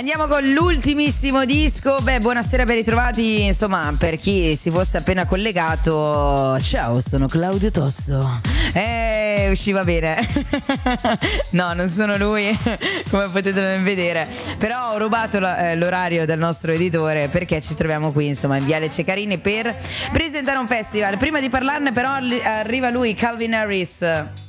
Andiamo con l'ultimissimo disco. Beh, buonasera, ben ritrovati. Insomma, per chi si fosse appena collegato, ciao, sono Claudio Tozzo. Usciva bene. No, non sono lui, come potete ben vedere. Però ho rubato l'orario dal nostro editore, perché ci troviamo qui, insomma, in Viale Ceccarini per presentare un festival. Prima di parlarne però arriva lui, Calvin Harris.